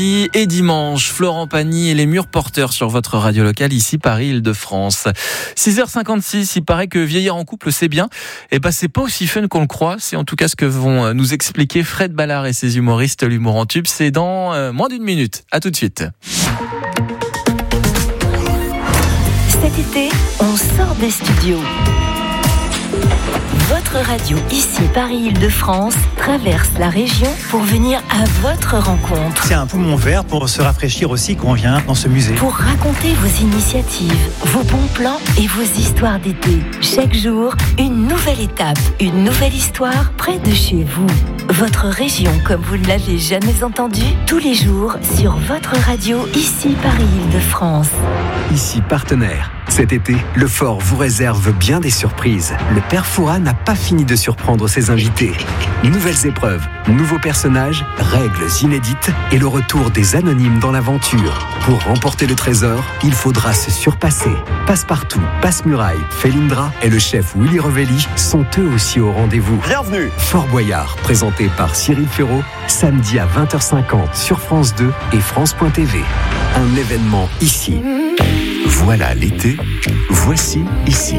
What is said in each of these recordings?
Et dimanche, Florent Pagny et les murs porteurs sur votre radio locale, ici Paris-Île-de-France. 6h56, il paraît que vieillir en couple, c'est bien. Et c'est pas aussi fun qu'on le croit. C'est en tout cas ce que vont nous expliquer Fred Ballard et ses humoristes. L'humour en tube, c'est dans moins d'une minute. À tout de suite. Cet été, on sort des studios. Votre radio, ici Paris-Île-de-France, traverse la région pour venir à votre rencontre. C'est un poumon vert pour se rafraîchir aussi quand on vient dans ce musée. Pour raconter vos initiatives, vos bons plans et vos histoires d'été. Chaque jour, une nouvelle étape, une nouvelle histoire près de chez vous. Votre région comme vous ne l'avez jamais entendue, tous les jours sur votre radio, ici Paris-Île-de-France. Ici partenaire. Cet été, le Fort vous réserve bien des surprises. Le Père Fouras n'a pas fini de surprendre ses invités. Nouvelles épreuves, nouveaux personnages, règles inédites et le retour des anonymes dans l'aventure. Pour remporter le trésor, il faudra se surpasser. Passepartout, Passe-Muraille, Félindra et le chef Willy Revelli sont eux aussi au rendez-vous. Bienvenue. Fort Boyard, présenté par Cyril Ferraud, samedi à 20h50 sur France 2 et France.tv. Un événement ici. Voilà l'été, voici ici.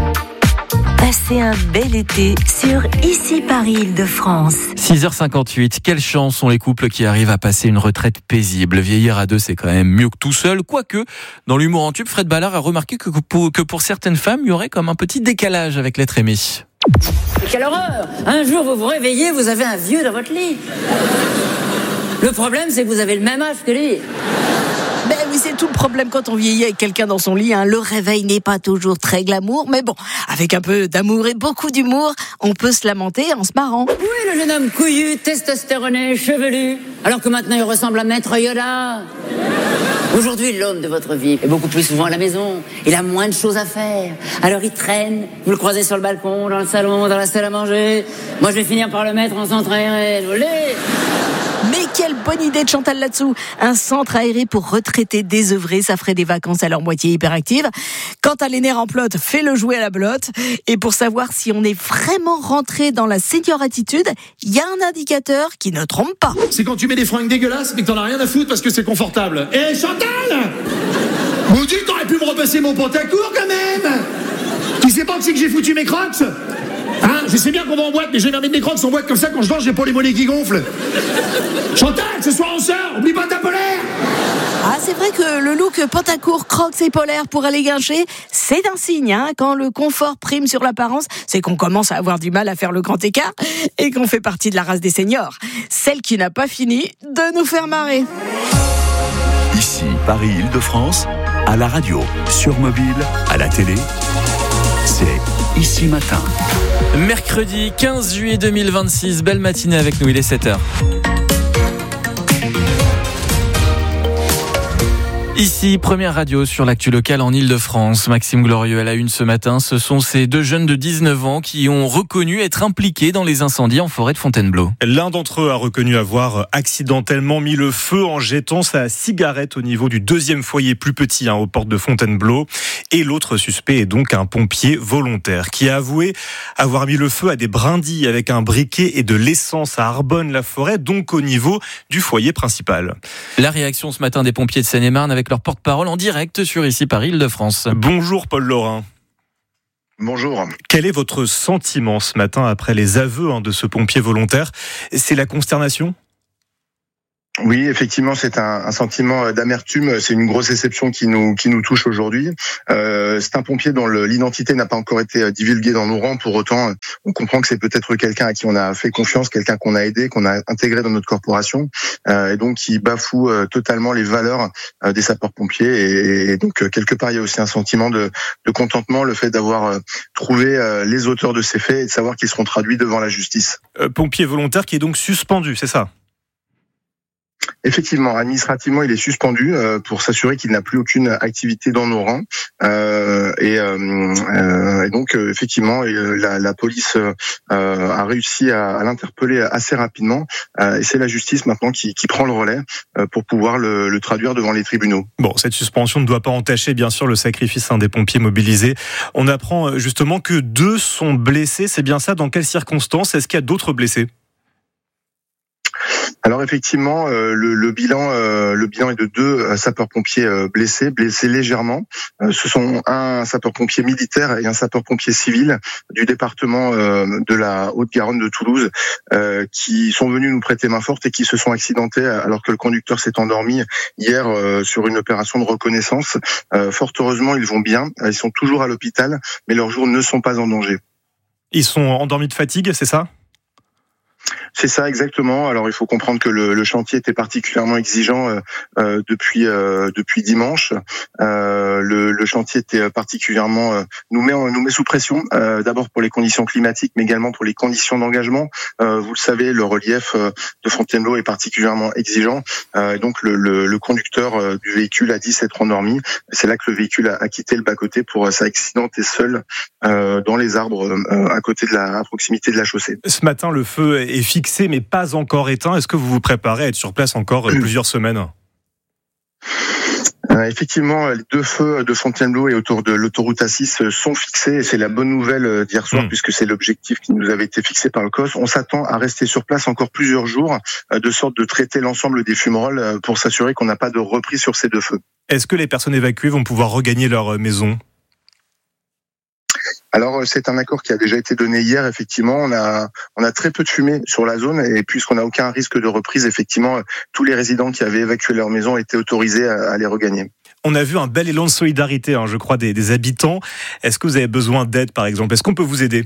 Passez un bel été sur ici Paris-Île-de-France. 6h58, quelle chance sont les couples qui arrivent à passer une retraite paisible. Vieillir à deux, c'est quand même mieux que tout seul. Quoique, dans l'humour en tube, Fred Ballard a remarqué que pour certaines femmes, il y aurait comme un petit décalage avec l'être aimé. Quelle horreur! Un jour, vous vous réveillez, vous avez un vieux dans votre lit. Le problème, c'est que vous avez le même âge que lui. Ben oui, c'est tout le problème quand on vieillit avec quelqu'un dans son lit. Le réveil n'est pas toujours très glamour, mais bon, avec un peu d'amour et beaucoup d'humour, on peut se lamenter en se marrant. Oui, le jeune homme couillu, testostéroné, chevelu, alors que maintenant il ressemble à Maître Yoda. Aujourd'hui, l'homme de votre vie est beaucoup plus souvent à la maison. Il a moins de choses à faire. Alors il traîne, vous le croisez sur le balcon, dans le salon, dans la salle à manger. Moi, je vais finir par le mettre en centre aéré. Mais quelle bonne idée de Chantal là-dessous. Un centre aéré pour retraités désœuvrés, ça ferait des vacances à leur moitié hyperactive. Quant à les nerfs en plot, fais-le jouer à la belote. Et pour savoir si on est vraiment rentré dans la senior attitude, il y a un indicateur qui ne trompe pas. C'est quand tu mets des fringues dégueulasses mais que t'en as rien à foutre parce que c'est confortable. Eh Chantal, Maudit, t'aurais pu me repasser mon pantacourt quand même. Tu sais pas que c'est que j'ai foutu mes crocs? Je sais bien qu'on va en boîte, mais j'ai mis mes crocs en boîte comme ça, quand je danse, j'ai pas les mollets qui gonflent. Chantal, ce soir on sort, oublie pas ta polaire. C'est vrai que le look pantacourt, crocs et polaire pour aller guincher, c'est un signe. Quand le confort prime sur l'apparence, c'est qu'on commence à avoir du mal à faire le grand écart et qu'on fait partie de la race des seniors. Celle qui n'a pas fini de nous faire marrer. Ici, Paris-Île-de-France, à la radio, sur mobile, à la télé, c'est Ici Matin. Mercredi 15 juillet 2026, belle matinée avec nous, il est 7h. Ici, première radio sur l'actu locale en Île-de-France. Maxime Glorieux à la une ce matin. Ce sont ces deux jeunes de 19 ans qui ont reconnu être impliqués dans les incendies en forêt de Fontainebleau. L'un d'entre eux a reconnu avoir accidentellement mis le feu en jetant sa cigarette au niveau du deuxième foyer plus petit aux portes de Fontainebleau. Et l'autre suspect est donc un pompier volontaire qui a avoué avoir mis le feu à des brindilles avec un briquet et de l'essence à Arbonne-la-Forêt, donc au niveau du foyer principal. La réaction ce matin des pompiers de Seine-et-Marne avec leur porte-parole en direct sur ici Paris-Île-de-France. Bonjour Paul Laurin. Bonjour. Quel est votre sentiment ce matin après les aveux de ce pompier volontaire? C'est la consternation ? Oui, effectivement, c'est un sentiment d'amertume. C'est une grosse déception qui nous touche aujourd'hui. C'est un pompier dont l'identité n'a pas encore été divulguée dans nos rangs. Pour autant, on comprend que c'est peut-être quelqu'un à qui on a fait confiance, quelqu'un qu'on a aidé, qu'on a intégré dans notre corporation, et donc qui bafoue totalement les valeurs des sapeurs-pompiers. Et donc, quelque part, il y a aussi un sentiment de contentement, le fait d'avoir trouvé les auteurs de ces faits et de savoir qu'ils seront traduits devant la justice. Pompier volontaire qui est donc suspendu, c'est ça ? Effectivement, administrativement, il est suspendu pour s'assurer qu'il n'a plus aucune activité dans nos rangs. Et donc, effectivement, la police a réussi à l'interpeller assez rapidement. Et c'est la justice maintenant qui prend le relais pour pouvoir le traduire devant les tribunaux. Bon, cette suspension ne doit pas entacher, bien sûr, le sacrifice des pompiers mobilisés. On apprend justement que 2 sont blessés. C'est bien ça? Dans quelles circonstances? Est-ce qu'il y a d'autres blessés? Alors effectivement, le bilan est de 2 sapeurs-pompiers blessés légèrement. Ce sont un sapeur-pompier militaire et un sapeur-pompier civil du département de la Haute-Garonne de Toulouse qui sont venus nous prêter main forte et qui se sont accidentés alors que le conducteur s'est endormi hier sur une opération de reconnaissance. Fort heureusement, ils vont bien. Ils sont toujours à l'hôpital, mais leurs jours ne sont pas en danger. Ils sont endormis de fatigue, c'est ça ? C'est ça exactement. Alors il faut comprendre que le chantier était particulièrement exigeant depuis dimanche. Le chantier était particulièrement nous met sous pression. D'abord pour les conditions climatiques, mais également pour les conditions d'engagement. Vous le savez, le relief de Fontainebleau est particulièrement exigeant. Donc le conducteur du véhicule a dit s'être endormi. C'est là que le véhicule a quitté le bas-côté pour s'accidenter seul dans les arbres à proximité de la chaussée. Ce matin, le feu est fixé mais pas encore éteint. Est-ce que vous vous préparez à être sur place encore plusieurs semaines ? Effectivement, les 2 feux de Fontainebleau et autour de l'autoroute A6 sont fixés et c'est la bonne nouvelle d'hier soir puisque c'est l'objectif qui nous avait été fixé par le COS. On s'attend à rester sur place encore plusieurs jours de sorte de traiter l'ensemble des fumerolles pour s'assurer qu'on n'a pas de reprise sur ces 2 feux. Est-ce que les personnes évacuées vont pouvoir regagner leur maison ? Alors c'est un accord qui a déjà été donné hier. Effectivement, on a très peu de fumée sur la zone et puisqu'on n'a aucun risque de reprise, effectivement, tous les résidents qui avaient évacué leur maison étaient autorisés à les regagner. On a vu un bel élan de solidarité, je crois, des habitants. Est-ce que vous avez besoin d'aide, par exemple ? Est-ce qu'on peut vous aider ?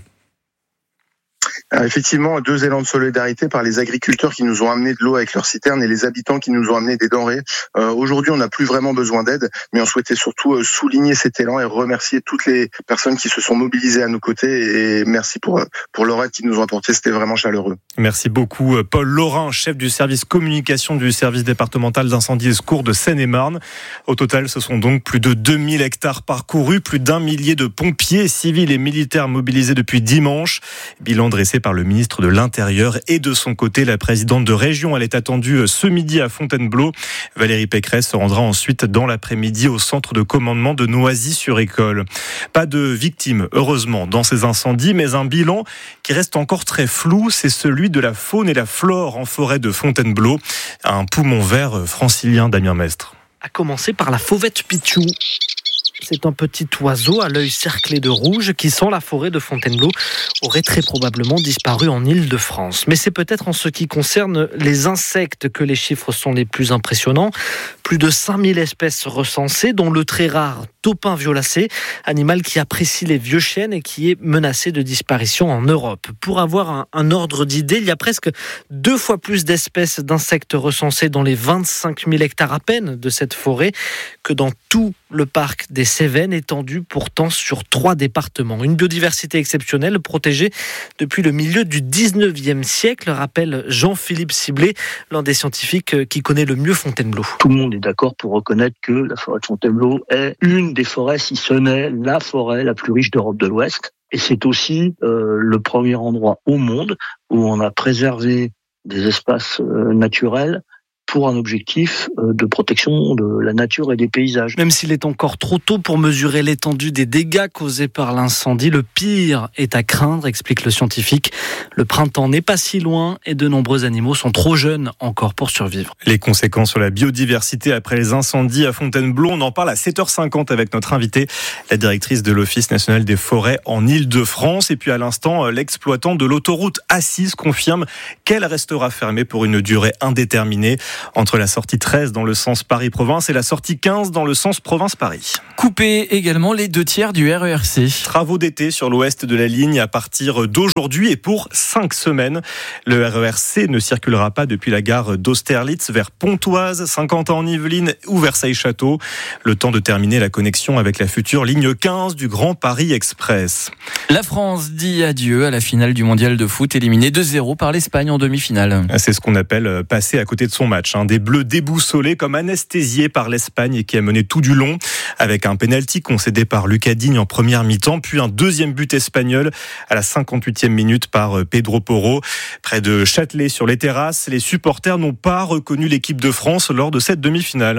Effectivement, 2 élans de solidarité par les agriculteurs qui nous ont amené de l'eau avec leurs citernes et les habitants qui nous ont amené des denrées. Aujourd'hui, on n'a plus vraiment besoin d'aide, mais on souhaitait surtout souligner cet élan et remercier toutes les personnes qui se sont mobilisées à nos côtés et merci pour leur aide qu'ils nous ont apportée. C'était vraiment chaleureux. Merci beaucoup, Paul Laurin, chef du service communication du service départemental d'incendie et secours de Seine-et-Marne. Au total, ce sont donc plus de 2000 hectares parcourus, plus d'1 millier de pompiers, civils et militaires mobilisés depuis dimanche. Bilan dressé par le ministre de l'Intérieur et de son côté, la présidente de région. Elle est attendue ce midi à Fontainebleau. Valérie Pécresse se rendra ensuite dans l'après-midi au centre de commandement de Noisy-sur-École. Pas de victimes, heureusement, dans ces incendies, mais un bilan qui reste encore très flou, c'est celui de la faune et la flore en forêt de Fontainebleau. Un poumon vert francilien, Damien Mestre. À commencer par la fauvette pitchou. C'est un petit oiseau à l'œil cerclé de rouge qui, sans la forêt de Fontainebleau, aurait très probablement disparu en Île-de-France. Mais c'est peut-être en ce qui concerne les insectes que les chiffres sont les plus impressionnants. Plus de 5000 espèces recensées, dont le très rare taupin violacé, animal qui apprécie les vieux chênes et qui est menacé de disparition en Europe. Pour avoir un ordre d'idée, il y a presque 2 fois plus d'espèces d'insectes recensées dans les 25 000 hectares à peine de cette forêt que dans tout le parc des Cévennes, étendu pourtant sur 3 départements. Une biodiversité exceptionnelle, protégée depuis le milieu du 19e siècle, rappelle Jean-Philippe Ciblet, l'un des scientifiques qui connaît le mieux Fontainebleau. Tout le monde est d'accord pour reconnaître que la forêt de Fontainebleau est une des forêts, si ce n'est la forêt la plus riche d'Europe de l'Ouest. Et c'est aussi le premier endroit au monde où on a préservé des espaces naturels pour un objectif de protection de la nature et des paysages. Même s'il est encore trop tôt pour mesurer l'étendue des dégâts causés par l'incendie, le pire est à craindre, explique le scientifique. Le printemps n'est pas si loin et de nombreux animaux sont trop jeunes encore pour survivre. Les conséquences sur la biodiversité après les incendies à Fontainebleau, on en parle à 7h50 avec notre invitée, la directrice de l'Office national des forêts en Île-de-France. Et puis à l'instant, l'exploitant de l'autoroute A6 confirme qu'elle restera fermée pour une durée indéterminée entre la sortie 13 dans le sens Paris-Province et la sortie 15 dans le sens Province-Paris. Couper également les 2/3 du RERC. Travaux d'été sur l'ouest de la ligne à partir d'aujourd'hui et pour 5 semaines. Le RERC ne circulera pas depuis la gare d'Austerlitz vers Pontoise, Saint-Quentin-en-Yvelines ou Versailles-Château. Le temps de terminer la connexion avec la future ligne 15 du Grand Paris Express. La France dit adieu à la finale du mondial de foot, éliminée 2-0 par l'Espagne en demi-finale. C'est ce qu'on appelle passer à côté de son match. Des Bleus déboussolés comme anesthésiés par l'Espagne et qui a mené tout du long avec un pénalty concédé par Lucas Digne en première mi-temps, puis un deuxième but espagnol à la 58e minute par Pedro Porro. Près de Châtelet sur les terrasses, les supporters n'ont pas reconnu l'équipe de France lors de cette demi-finale.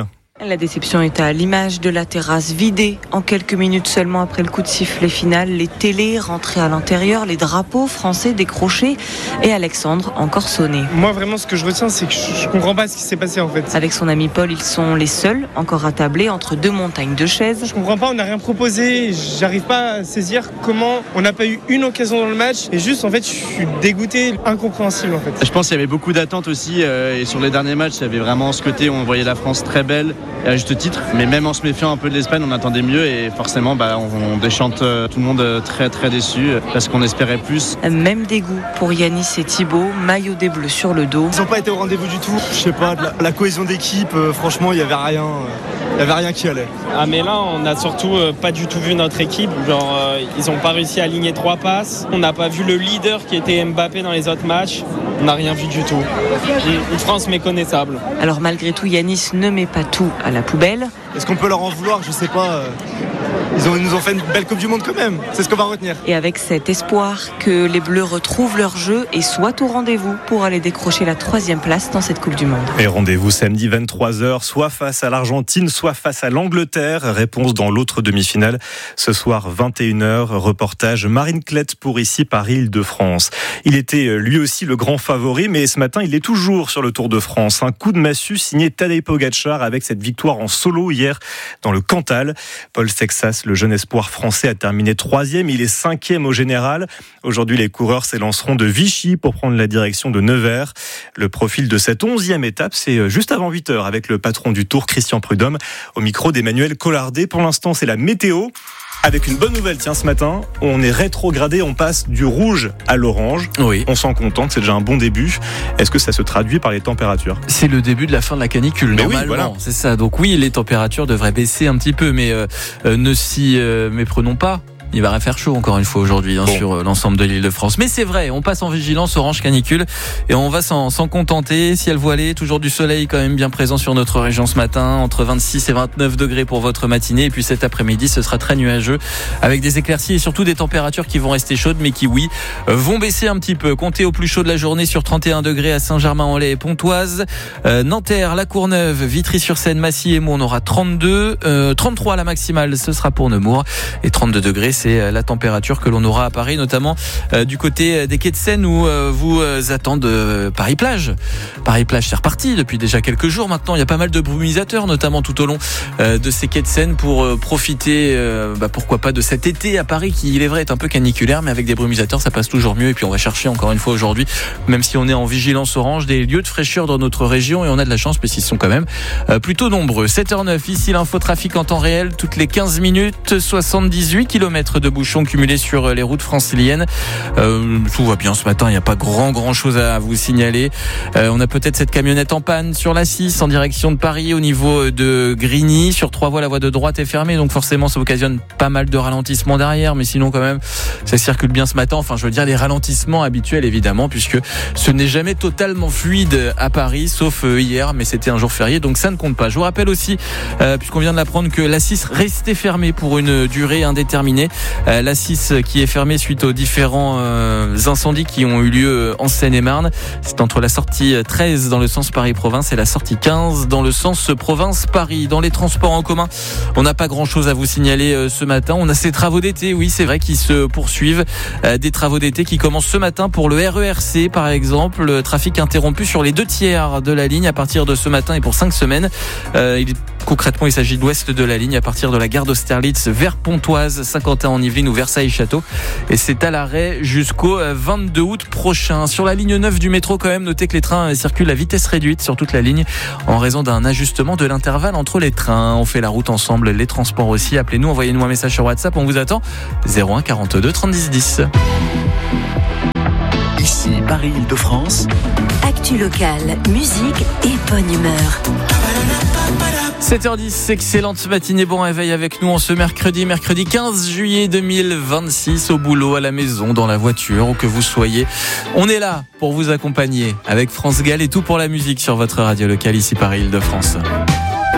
La déception est à l'image de la terrasse vidée en quelques minutes seulement après le coup de sifflet final. Les télés rentrées à l'intérieur, les drapeaux français décrochés et Alexandre encore sonné. Moi vraiment ce que je retiens c'est que je comprends pas ce qui s'est passé en fait. Avec son ami Paul, ils sont les seuls encore attablés entre deux montagnes de chaises. Je comprends pas, on n'a rien proposé, j'arrive pas à saisir comment on n'a pas eu une occasion dans le match et juste en fait je suis dégoûté, incompréhensible en fait. Je pense qu'il y avait beaucoup d'attentes aussi et sur les derniers matchs il y avait vraiment ce côté où on voyait la France très belle et à juste titre, mais même en se méfiant un peu de l'Espagne on attendait mieux et forcément on déchante tout le monde très très déçu parce qu'on espérait plus. Même dégoût pour Yanis et Thibaut, maillot des Bleus sur le dos. Ils n'ont pas été au rendez-vous du tout, je sais pas, la cohésion d'équipe, franchement il y avait rien qui allait. Ah mais là on a surtout pas du tout vu notre équipe, ils ont pas réussi à aligner 3 passes, on n'a pas vu le leader qui était Mbappé dans les autres matchs, on n'a rien vu du tout. Une France méconnaissable. Alors malgré tout Yanis ne met pas tout à la poubelle. Est-ce qu'on peut leur en vouloir? Je sais pas. Ils nous ont fait une belle Coupe du Monde quand même, c'est ce qu'on va retenir. Et avec cet espoir que les Bleus retrouvent leur jeu et soient au rendez-vous pour aller décrocher la 3e place dans cette Coupe du Monde. Et rendez-vous samedi 23h, soit face à l'Argentine, soit face à l'Angleterre. Réponse dans l'autre demi-finale. Ce soir 21h, reportage Marine Klett pour ici Paris-Île-de-France. Il était lui aussi le grand favori, mais ce matin il est toujours sur le Tour de France. Un coup de massue signé Tadej Pogačar avec cette victoire en solo hier dans le Cantal. Paul Sexas, le jeune espoir français, a terminé 3e. Il est 5e au général. Aujourd'hui, les coureurs s'élanceront de Vichy pour prendre la direction de Nevers. Le profil de cette 11e étape, c'est juste avant 8h avec le patron du Tour, Christian Prudhomme, au micro d'Emmanuel Collardet. Pour l'instant, c'est la météo. Avec une bonne nouvelle, tiens, ce matin, on est rétrogradé, on passe du rouge à l'orange. Oui. On s'en contente, c'est déjà un bon début. Est-ce que ça se traduit par les températures ? C'est le début de la fin de la canicule, mais normalement. Oui, voilà. C'est ça. Donc oui, les températures devraient baisser un petit peu, mais ne s'y méprenons pas. Il va faire chaud encore une fois aujourd'hui sur l'ensemble de l'Île-de-France. Mais c'est vrai, on passe en vigilance orange canicule et on va s'en contenter. Ciel voilé, toujours du soleil quand même bien présent sur notre région ce matin, entre 26 et 29 degrés pour votre matinée. Et puis cet après-midi, ce sera très nuageux avec des éclaircies et surtout des températures qui vont rester chaudes mais qui, oui, vont baisser un petit peu. Comptez au plus chaud de la journée sur 31 degrés à Saint-Germain-en-Laye et Pontoise, Nanterre, La Courneuve, Vitry-sur-Seine, Massy et Meaux, on aura 32, 33 la maximale, ce sera pour Nemours et 32 degrés, c'est la température que l'on aura à Paris, notamment du côté des quais de Seine où vous attendent Paris-Plage. Paris-Plage, c'est reparti depuis déjà quelques jours maintenant. Il y a pas mal de brumisateurs, notamment tout au long de ces quais de Seine pour profiter, pourquoi pas, de cet été à Paris qui, il est vrai, est un peu caniculaire, mais avec des brumisateurs, ça passe toujours mieux. Et puis on va chercher encore une fois aujourd'hui, même si on est en vigilance orange, des lieux de fraîcheur dans notre région et on a de la chance parce qu'ils sont quand même plutôt nombreux. 7h09, ici l'infotrafic en temps réel, toutes les 15 minutes, 78 km de bouchons cumulés sur les routes franciliennes. Tout va bien ce matin, il n'y a pas grand chose à vous signaler. On a peut-être cette camionnette en panne sur la 6 en direction de Paris au niveau de Grigny. Sur 3 voies, la voie de droite est fermée, donc forcément ça occasionne pas mal de ralentissements derrière, mais sinon quand même ça circule bien ce matin. Enfin, je veux dire les ralentissements habituels évidemment, puisque ce n'est jamais totalement fluide à Paris, sauf hier, mais c'était un jour férié, donc ça ne compte pas. Je vous rappelle aussi, puisqu'on vient de l'apprendre, que la 6 restait fermée pour une durée indéterminée. La 6 qui est fermée suite aux différents incendies qui ont eu lieu en Seine-et-Marne. C'est entre la sortie 13 dans le sens Paris-Province et la sortie 15 dans le sens Province-Paris. Dans les transports en commun, on n'a pas grand-chose à vous signaler ce matin. On a ces travaux d'été, oui, c'est vrai, qui se poursuivent. Des travaux d'été qui commencent ce matin pour le RERC, par exemple. Le trafic interrompu sur les 2/3 de la ligne à partir de ce matin et pour 5 semaines. Concrètement, il s'agit de l'ouest de la ligne à partir de la gare d'Austerlitz vers Pontoise, Saint-Quentin-en-Yvelines ou Versailles-Château. Et c'est à l'arrêt jusqu'au 22 août prochain. Sur la ligne 9 du métro, quand même, notez que les trains circulent à vitesse réduite sur toute la ligne en raison d'un ajustement de l'intervalle entre les trains. On fait la route ensemble, les transports aussi. Appelez-nous, envoyez-nous un message sur WhatsApp, on vous attend. 01 42 30 10. Ici Paris-Île-de-France. Actu locale, musique et bonne humeur. 7h10, excellente matinée, bon réveil avec nous en ce mercredi 15 juillet 2026, au boulot, à la maison, dans la voiture, où que vous soyez. On est là pour vous accompagner avec France Gall et tout pour la musique sur votre radio locale ici Paris-Île-de-France.